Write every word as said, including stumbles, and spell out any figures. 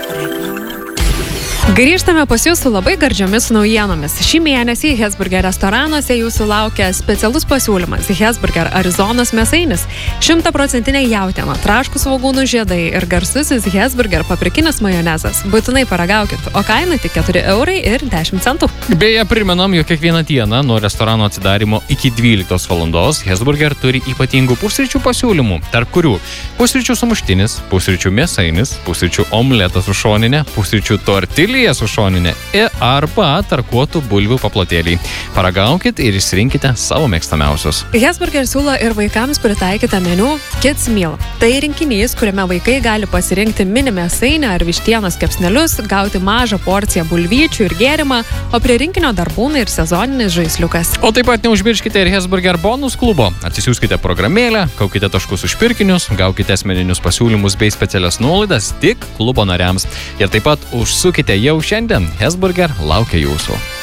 Grįžtame pas jūs su labai gardžiomis naujienomis. Šį mėnesį Hesburger restoranuose jūsų laukia specialus pasiūlymas – Hesburger Arizonos mėsainis. Šimtaprocentinė jautiena, traškūs svogūnų žiedai ir garsusis Hesburger paprikinis majonezas. Būtinai paragaukit, o kaina tik keturi eurai ir dešimt centų. Beje, primenam, jog kiekvieną dieną nuo restorano atsidarimo iki dvyliktos valandos Hesburger turi ypatingų pusryčių pasiūlymų, tarp kurių pusryčių sumuštinis, pusryčių mėsainis, pusryčių omletas su šoninė, pusryčių tortilija su šoninė arba tarkuotų bulvių paplotėliai. Paragaukit ir išsirinkite savo mėgstamiausius. Hesburger siūlo ir vaikams pritaikytą meniu Kids Meal. Tai rinkinys, kuriame vaikai gali pasirinkti mini mėsainį ar vištienos kepsnelius, gauti mažą porciją bulvyčių ir gėrimą, o prie rinkinio dar būna ir sezoninis žaisliukas. O taip pat neužmirškite ir Hesburger bonus klubo. Atsisiųskite programėlę, kaukite taškus už pirkinius, gaukite asmeninius pasiūlymus bei specialias nuolaidas tik klubo nariams. Ir taip pat užsukite jau šiandien. Hesburger laukia jūsų.